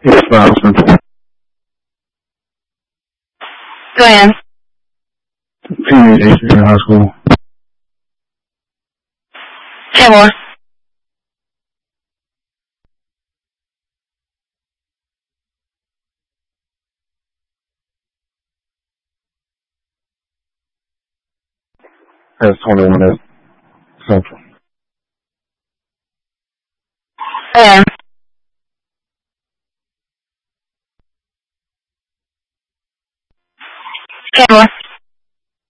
Yes, Boston. Go ahead. Teenage Adrian High School. Say more. That's 21 at Central. Go ahead. Say more.